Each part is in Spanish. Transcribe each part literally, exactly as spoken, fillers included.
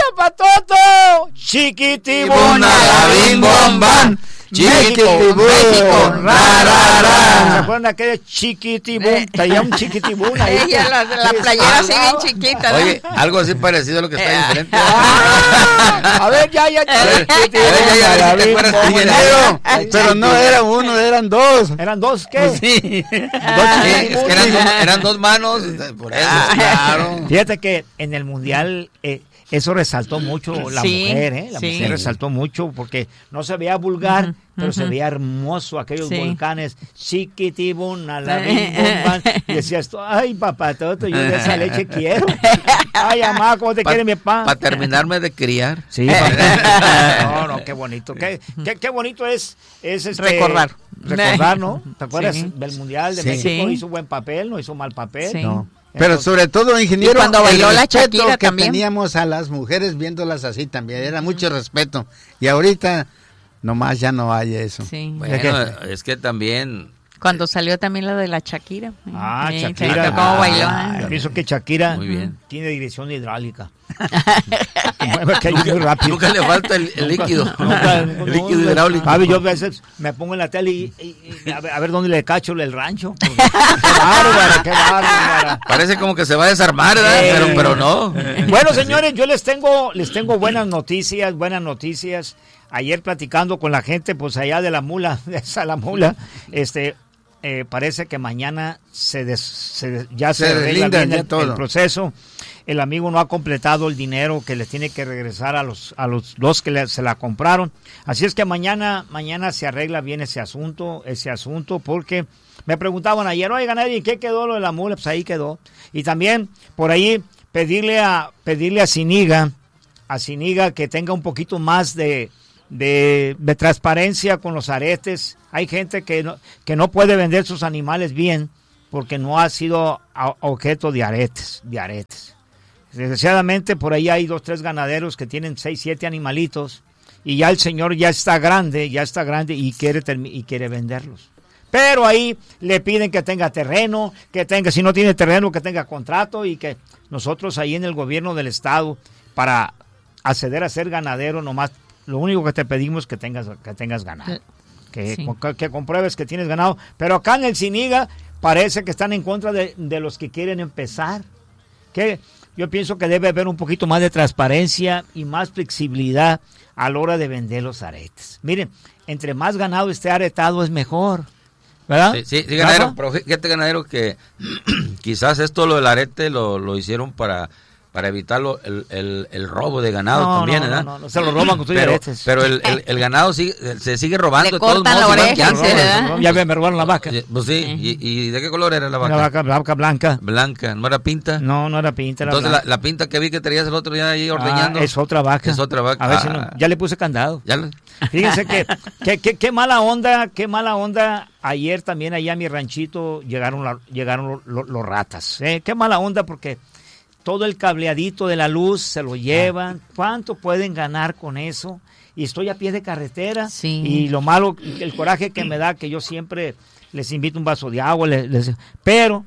Patoto! Chiquitibuna, la bim bom bam. Chiquitibuna, ra, ra, ra. ¿Se acuerdan de aquella chiquitibuna? Traía un chiquitibuna ahí. Ella, la, la playera así bien chiquita, ¿no? Oye, algo así parecido a lo que está diferente. Ah, a ver, ya, ya, ya. Pero no era uno, eran dos. ¿Eran dos qué? Pues sí. Dos, sí, es que eran, dos, eran dos manos, por eso, claro. Fíjate que en el mundial eh, eso resaltó mucho la sí, mujer, ¿eh? La sí. mujer resaltó mucho porque no se veía vulgar, uh-huh, pero uh-huh. se veía hermoso aquellos sí. volcanes, chiquitibuna, la bim bom bam. Y decías tú, ay, papatoto, yo de esa leche quiero. Ay, mamá, ¿cómo te pa, quiere mi papá? Para terminarme de criar. Sí, pa, no, no, qué bonito, qué, qué, qué bonito es, es este, recordar. Recordar, ¿no? ¿Te acuerdas sí. del Mundial de sí. México? Sí. Hizo buen papel, no hizo mal papel. Sí. No. Pero Entonces, sobre todo, ingeniero, y cuando bailó el la respeto Shakira que también. teníamos a las mujeres viéndolas así también, era mucho respeto. Y ahorita nomás ya no hay eso. Sí. Bueno, es que también... Cuando salió también la de la Shakira. Ah, sí, Shakira. Cómo bailó. Ah, pienso que Shakira muy bien. Tiene dirección hidráulica. que nunca, muy rápido. Nunca le falta el, el líquido. Nunca, el líquido no, hidráulico. Sabe, yo a veces me pongo en la tele y, y, y a, ver, a ver dónde le cacho el rancho. Qué bárbara, qué bárbara. Parece como que se va a desarmar, ¿verdad? Eh, pero, pero no. Bueno, señores, yo les tengo, les tengo buenas noticias, buenas noticias. Ayer platicando con la gente, pues allá de la mula, de esa la mula, este... Eh, parece que mañana se, des, se ya se, se arregla bien el, el proceso. El amigo no ha completado el dinero que le tiene que regresar a los a los dos que le, se la compraron. Así es que mañana mañana se arregla bien ese asunto, ese asunto, porque me preguntaban ayer, oigan, ¿en qué quedó lo de la mula? Pues ahí quedó. Y también por ahí pedirle a pedirle a Ziniga, a Ziniga que tenga un poquito más de De, de transparencia con los aretes. Hay gente que no, que no puede vender sus animales bien porque no ha sido a, objeto de aretes, de aretes. Desgraciadamente por ahí hay dos, tres ganaderos que tienen seis, siete animalitos y ya el señor ya está grande, ya está grande y quiere termi- y quiere venderlos. Pero ahí le piden que tenga terreno, que tenga, si no tiene terreno, que tenga contrato y que nosotros ahí en el gobierno del estado para acceder a ser ganadero nomás lo único que te pedimos es que tengas, que tengas ganado, que, sí. que, que compruebes que tienes ganado. Pero acá en el Ziniga parece que están en contra de, de los que quieren empezar. Que yo pienso que debe haber un poquito más de transparencia y más flexibilidad a la hora de vender los aretes. Miren, entre más ganado esté aretado es mejor, ¿verdad? Sí, sí, sí ganadero, pero fíjate, ganadero, que quizás esto lo del arete lo, lo hicieron para... para evitar lo, el, el, el robo de ganado no, también, no, ¿verdad? No, no, no, se lo roban con sus pero, aretes. Pero el, el, el ganado sigue, se sigue robando de todos modos, igual que antes, ¿verdad? Ya me robaron la vaca. Pues sí, ¿Y, ¿y de qué color era la vaca? La vaca, la vaca blanca. Blanca, ¿no era pinta? No, no era pinta, era Entonces blanca. La, la pinta que vi que traías el otro día ahí ordeñando. Ah, es otra vaca. Es otra vaca. A ver ah. si no, ya le puse candado. Ya le... Fíjense que, que, que, qué mala onda, qué mala onda. Ayer también allá a mi ranchito llegaron, la, llegaron los, los, los ratas. ¿eh? Qué mala onda porque todo el cableadito de la luz se lo llevan. ¿Cuánto pueden ganar con eso? Y estoy a pie de carretera. Sí. Y lo malo, el coraje que me da, que yo siempre les invito un vaso de agua, les, les, pero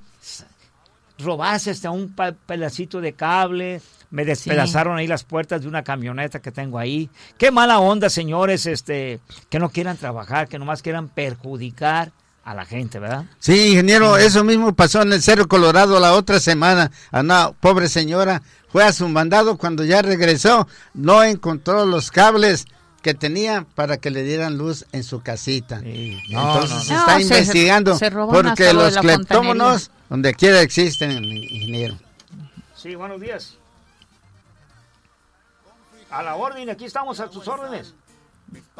robarse hasta un pedacito de cable, me despedazaron sí. ahí las puertas de una camioneta que tengo ahí. Qué mala onda, señores, este, que no quieran trabajar, que nomás quieran perjudicar a la gente, ¿verdad? Sí, ingeniero, sí. Eso mismo pasó en el Cerro Colorado la otra semana. Una pobre señora fue a su mandado, cuando ya regresó, no encontró los cables que tenía para que le dieran luz en su casita. Sí. No, Entonces no, no. se está no, investigando se, se porque los cleptómanos donde quiera existen, ingeniero. Sí, buenos días. A la orden, aquí estamos a sus órdenes.